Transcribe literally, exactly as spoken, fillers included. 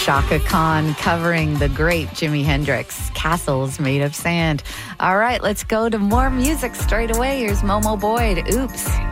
Chaka Khan covering the great Jimi Hendrix, Castles Made of Sand. All right, let's go to more music straight away. Here's Momo Boyd, Oops.